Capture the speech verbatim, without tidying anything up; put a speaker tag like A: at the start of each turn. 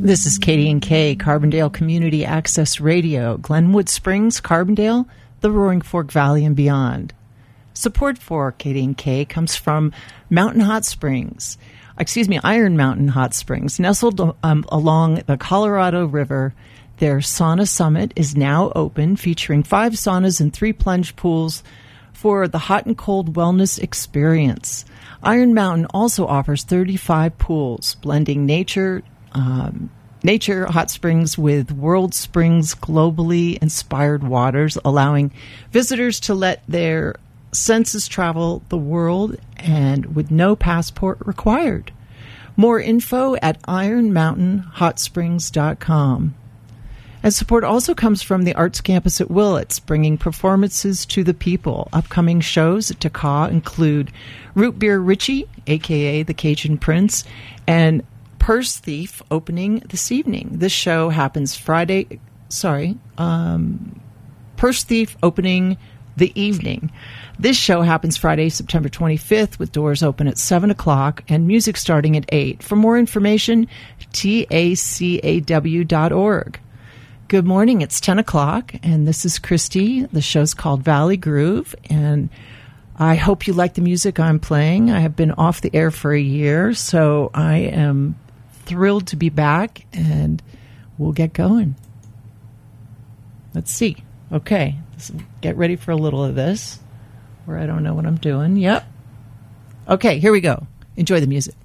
A: This is Katie and Kay, Carbondale Community Access Radio, Glenwood Springs, Carbondale, the Roaring Fork Valley, and beyond. Support for Katie and Kay comes from Mountain Hot Springs, excuse me, Iron Mountain Hot Springs, nestled um, along the Colorado River. Their sauna summit is now open, featuring five saunas and three plunge pools for the hot and cold wellness experience. Iron Mountain also offers thirty-five pools, blending nature, um, nature hot springs with world springs globally inspired waters, allowing visitors to let their senses travel the world and with no passport required. More info at iron mountain hot springs dot com. And support also comes from the Arts Campus at Willits, bringing performances to the people. Upcoming shows at T C A include Root Beer Richie, a k a the Cajun Prince, and Purse Thief opening this evening. This show happens Friday, sorry, um, Purse Thief opening the evening. This show happens Friday, September twenty-fifth, with doors open at seven o'clock and music starting at eight. For more information, T A C A W dot org. Good morning, it's ten o'clock, and this is Christy. The show's called Valley Groove, and I hope you like the music I'm playing. I have been off the air for a year, so I am thrilled to be back, and we'll get going. Let's see. Okay, get ready for a little of this, where I don't know what I'm doing. Yep. Okay, here we go. Enjoy the music.